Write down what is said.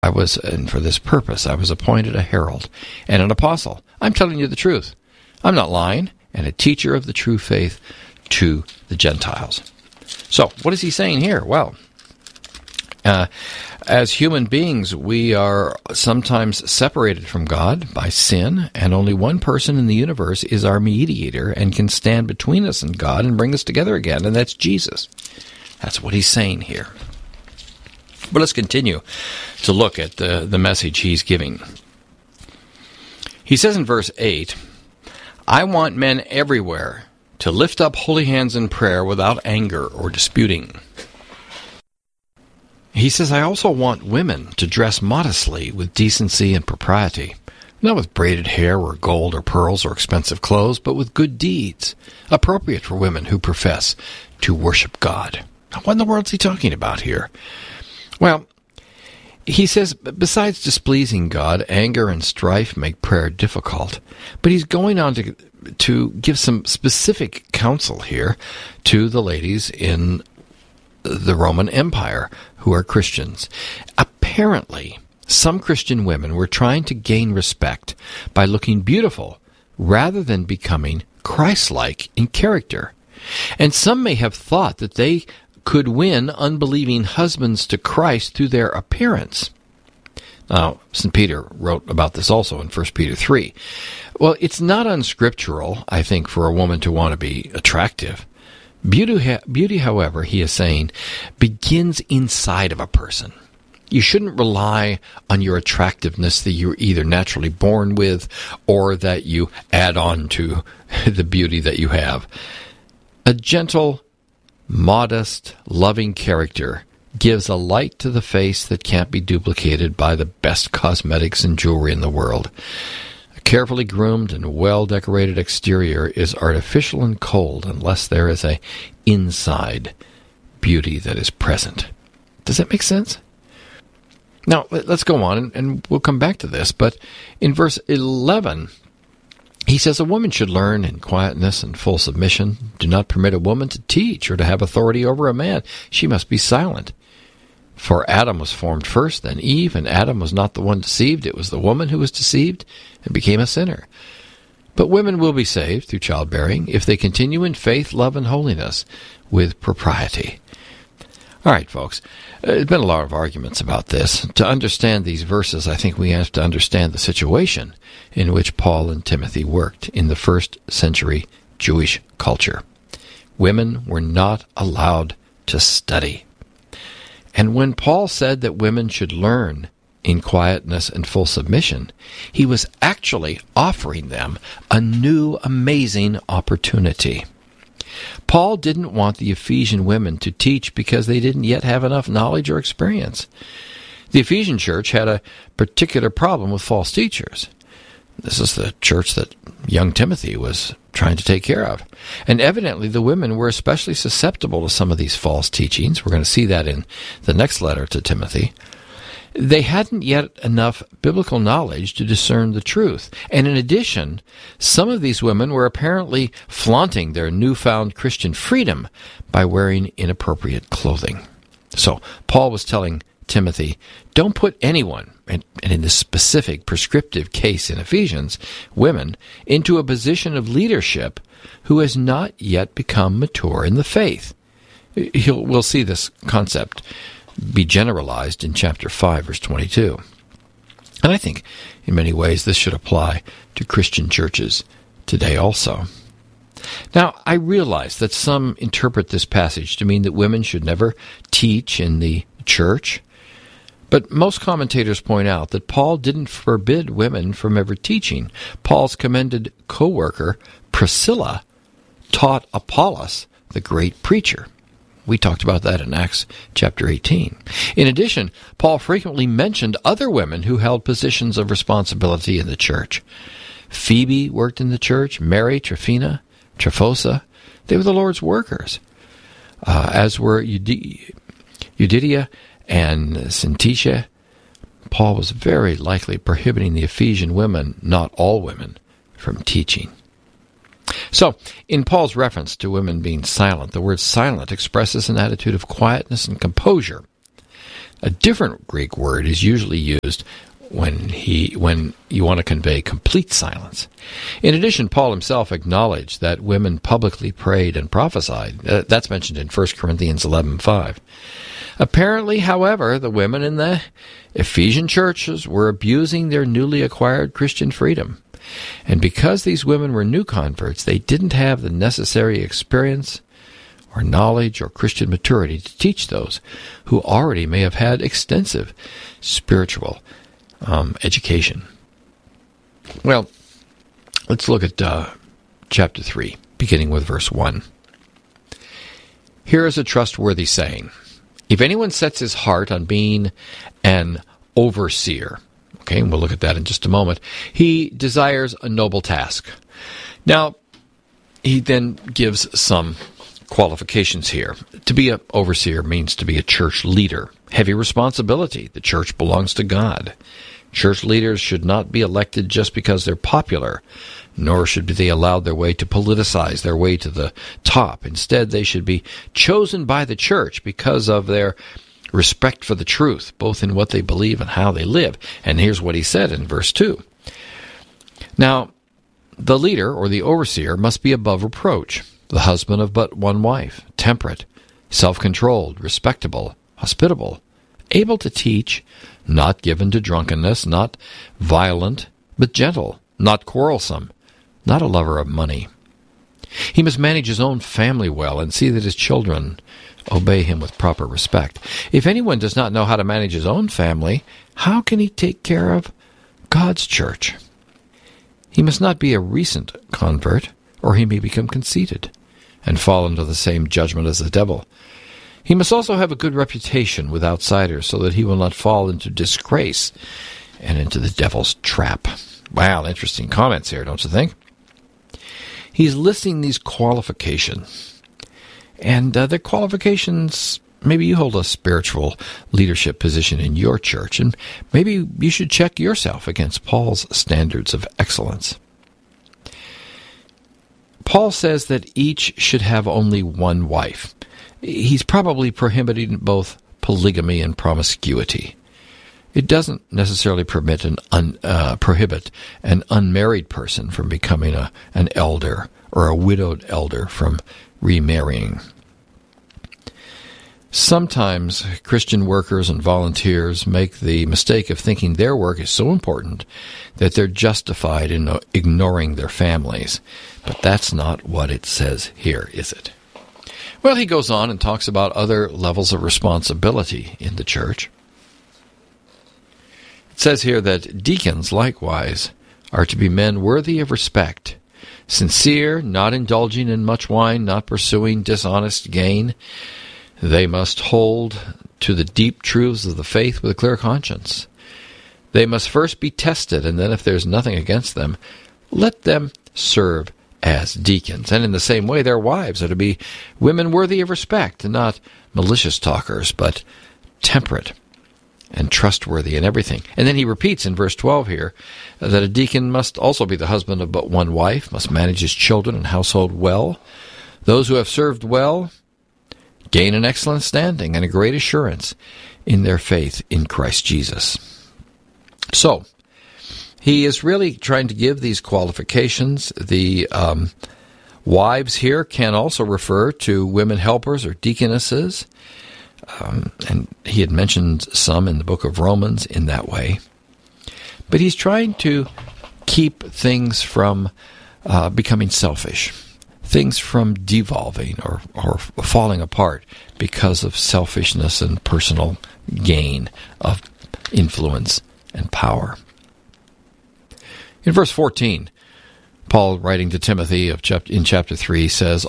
and for this purpose I was appointed a herald and an apostle. I'm telling you the truth. I'm not lying, and a teacher of the true faith to the Gentiles. So, what is he saying here? Well, as human beings, we are sometimes separated from God by sin, and only one person in the universe is our mediator and can stand between us and God and bring us together again, and that's Jesus. That's what he's saying here. But let's continue to look at the message he's giving. He says in verse 8, I want men everywhere to lift up holy hands in prayer without anger or disputing. He says, I also want women to dress modestly with decency and propriety, not with braided hair or gold or pearls or expensive clothes, but with good deeds, appropriate for women who profess to worship God. Now, what in the world is he talking about here? Well, he says, besides displeasing God, anger and strife make prayer difficult. But he's going on to give some specific counsel here to the ladies in the Roman Empire who are Christians. Apparently, some Christian women were trying to gain respect by looking beautiful rather than becoming Christ-like in character. And some may have thought that they could win unbelieving husbands to Christ through their appearance. Now, St. Peter wrote about this also in 1 Peter 3. Well, it's not unscriptural, I think, for a woman to want to be attractive. Beauty, however, he is saying, begins inside of a person. You shouldn't rely on your attractiveness that you're either naturally born with or that you add on to the beauty that you have. A gentle, modest, loving character gives a light to the face that can't be duplicated by the best cosmetics and jewelry in the world. A carefully groomed and well-decorated exterior is artificial and cold unless there is a inside beauty that is present. Does that make sense? Now, let's go on, and we'll come back to this, but in verse 11, he says, a woman should learn in quietness and full submission. Do not permit a woman to teach or to have authority over a man. She must be silent. For Adam was formed first, then Eve, and Adam was not the one deceived. It was the woman who was deceived and became a sinner. But women will be saved through childbearing if they continue in faith, love, and holiness with propriety. All right, folks, there's been a lot of arguments about this. To understand these verses, I think we have to understand the situation in which Paul and Timothy worked in the first century Jewish culture. Women were not allowed to study. And when Paul said that women should learn in quietness and full submission, he was actually offering them a new, amazing opportunity. Paul didn't want the Ephesian women to teach because they didn't yet have enough knowledge or experience. The Ephesian church had a particular problem with false teachers. This is the church that young Timothy was trying to take care of. And evidently the women were especially susceptible to some of these false teachings. We're going to see that in the next letter to Timothy. They hadn't yet enough biblical knowledge to discern the truth. And in addition, some of these women were apparently flaunting their newfound Christian freedom by wearing inappropriate clothing. So Paul was telling Timothy, don't put anyone, and in this specific prescriptive case in Ephesians, women, into a position of leadership who has not yet become mature in the faith. We'll see this concept be generalized in chapter 5, verse 22. And I think, in many ways, this should apply to Christian churches today also. Now, I realize that some interpret this passage to mean that women should never teach in the church, but most commentators point out that Paul didn't forbid women from ever teaching. Paul's commended co-worker, Priscilla, taught Apollos, the great preacher. We talked about that in Acts chapter 18. In addition, Paul frequently mentioned other women who held positions of responsibility in the church. Phoebe worked in the church, Mary, Tryphena, Tryphosa. They were the Lord's workers, as were Euodia and Syntyche. Paul was very likely prohibiting the Ephesian women, not all women, from teaching. So, in Paul's reference to women being silent, the word silent expresses an attitude of quietness and composure. A different Greek word is usually used when you want to convey complete silence. In addition, Paul himself acknowledged that women publicly prayed and prophesied. That's mentioned in 1 Corinthians 11:5. Apparently, however, the women in the Ephesian churches were abusing their newly acquired Christian freedom. And because these women were new converts, they didn't have the necessary experience or knowledge or Christian maturity to teach those who already may have had extensive spiritual education. Well, let's look at chapter 3, beginning with verse 1. Here is a trustworthy saying. If anyone sets his heart on being an overseer, okay, and we'll look at that in just a moment, he desires a noble task. Now, he then gives some qualifications here. To be an overseer means to be a church leader. Heavy responsibility. The church belongs to God. Church leaders should not be elected just because they're popular, nor should they allow their way to politicize their way to the top. Instead, they should be chosen by the church because of their respect for the truth, both in what they believe and how they live. And here's what he said in verse 2. Now, the leader or the overseer must be above reproach, the husband of but one wife, temperate, self-controlled, respectable, hospitable, able to teach, not given to drunkenness, not violent, but gentle, not quarrelsome, not a lover of money. He must manage his own family well and see that his children obey him with proper respect. If anyone does not know how to manage his own family, how can he take care of God's church? He must not be a recent convert, or he may become conceited and fall into the same judgment as the devil. He must also have a good reputation with outsiders so that he will not fall into disgrace and into the devil's trap. Wow, interesting comments here, don't you think? He's listing these qualifications. And the qualifications, maybe you hold a spiritual leadership position in your church, and maybe you should check yourself against Paul's standards of excellence. Paul says that each should have only one wife. He's probably prohibiting both polygamy and promiscuity. It doesn't necessarily prohibit an unmarried person from becoming an elder or a widowed elder from remarrying. Sometimes Christian workers and volunteers make the mistake of thinking their work is so important that they're justified in ignoring their families. But that's not what it says here, is it? Well, he goes on and talks about other levels of responsibility in the church. It says here that deacons, likewise, are to be men worthy of respect, sincere, not indulging in much wine, not pursuing dishonest gain. They must hold to the deep truths of the faith with a clear conscience. They must first be tested, and then if there's nothing against them, let them serve as deacons. And in the same way, their wives are to be women worthy of respect, and not malicious talkers, but temperate and trustworthy in everything. And then he repeats in verse 12 here that a deacon must also be the husband of but one wife, must manage his children and household well. Those who have served well gain an excellent standing and a great assurance in their faith in Christ Jesus. So, he is really trying to give these qualifications. The wives here can also refer to women helpers or deaconesses. And he had mentioned some in the book of Romans in that way. But he's trying to keep things from becoming selfish, things from devolving or falling apart because of selfishness and personal gain of influence and power. In verse 14, Paul, writing to Timothy in chapter 3, says,